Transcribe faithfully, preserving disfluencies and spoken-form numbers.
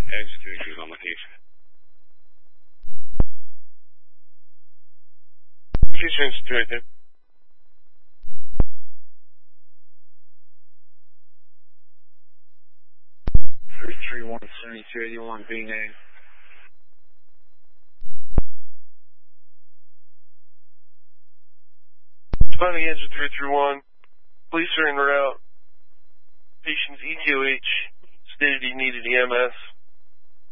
Execute is on location. Location is right there. three three one, seventy-two eighty-one, B name. Responding engine three three one. Police are en route. Patient's E T O H stated he needed E M S.